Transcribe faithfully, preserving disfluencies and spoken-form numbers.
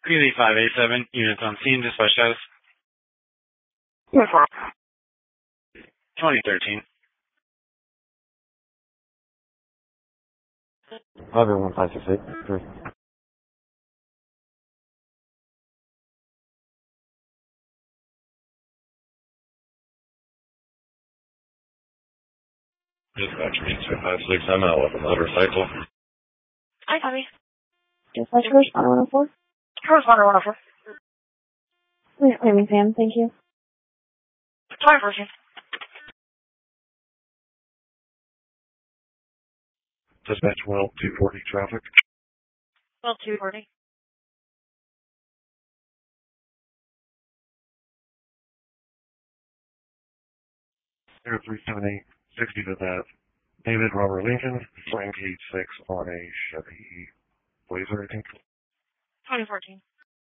Greeley five eight seven, units on scene, dispatch status. twenty thirteen. five eight one five six eight. Three. Dispatch reads two five six M L with a motorcycle. Hi, Tommy. Dispatch correspondent one oh four. Correspondent one oh four. Please claim me, Sam. Thank you. twenty fourteen. Dispatch well two forty traffic. Well, two forty. zero three seven eight, sixty-fifth Ave. David Robert Lincoln, Frank eight six on a Chevy Blazer, I think. twenty fourteen.